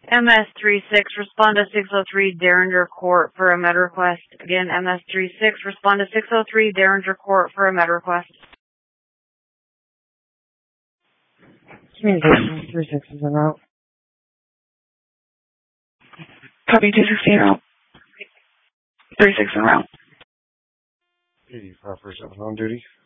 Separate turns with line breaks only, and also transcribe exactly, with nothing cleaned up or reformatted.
M S thirty-six, respond to six oh three Derringer Court for a med request. Again, M S thirty-six, respond to six oh three Derringer Court for a med request.
Communication, thirty-six is en route.
Copy two sixteen route. thirty-six en route.
eighty-five percent on duty.